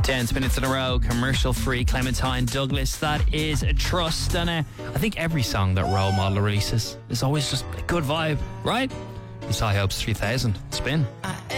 10 minutes in a row, commercial free Clementine Douglas. That is a trust. And I think every song that Role Model releases is always just a good vibe, right? It's High Hopes 3000. Spin.